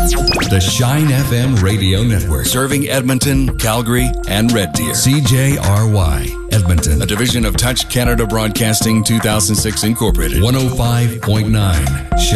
The Shine FM Radio Network. Serving Edmonton, Calgary, and Red Deer. CJRY, Edmonton. A division of Touch Canada Broadcasting 2006 Incorporated. 105.9.